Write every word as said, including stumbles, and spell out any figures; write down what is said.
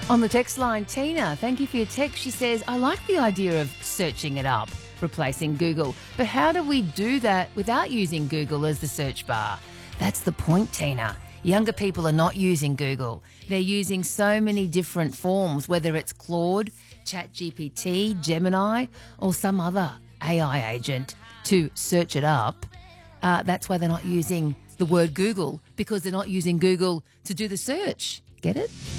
On the text line, Tina, thank you for your text. She says, I like the idea of searching it up, replacing Google. But how do we do that without using Google as the search bar? That's the point, Tina. Younger people are not using Google. They're using so many different forms, whether it's Claude, ChatGPT, Gemini, or some other A I agent to search it up. Uh, that's why they're not using the word Google, because they're not using Google to do the search. Get it?